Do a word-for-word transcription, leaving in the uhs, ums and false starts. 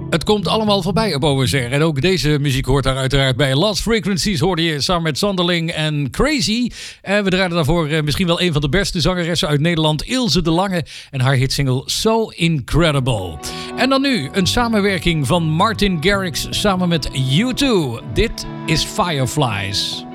Het komt allemaal voorbij op O S R. En ook deze muziek hoort daar uiteraard bij. Lost Frequencies hoorde je samen met Sanderling en Crazy. En we draaiden daarvoor misschien wel een van de beste zangeressen uit Nederland, Ilse de Lange. En haar hitsingle So Incredible. En dan nu een samenwerking van Martin Garrix samen met U twee. Dit is Fireflies.